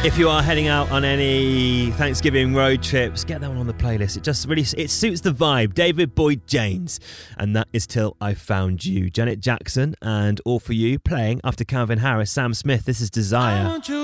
If you are heading out on any Thanksgiving road trips, get that one on the playlist. It suits the vibe. David Boyd James, and that is Till I Found You. Janet Jackson and All For You playing after Calvin Harris, Sam Smith. This is Desire.